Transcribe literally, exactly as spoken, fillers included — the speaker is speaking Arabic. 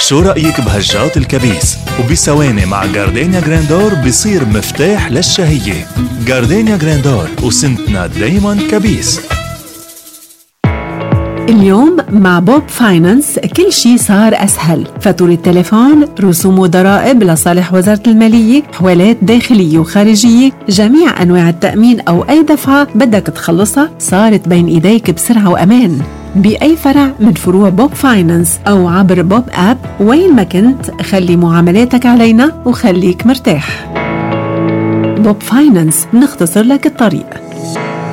شو رأيك بهجات الكبيس؟ وبثواني مع جاردينيا جراندور بصير مفتاح للشهية. جاردينيا جراندور، وسنتنا دايما كبيس. اليوم مع بوب فاينانس كل شي صار أسهل. فاتورة التليفون، رسوم وضرائب لصالح وزارة المالية، حوالات داخلية وخارجية، جميع أنواع التأمين أو أي دفعة بدك تخلصها صارت بين إيديك بسرعة وأمان بأي فرع من فروع بوب فاينانس أو عبر بوب آب. وين ما كنت خلي معاملاتك علينا وخليك مرتاح. بوب فاينانس، نختصر لك الطريق.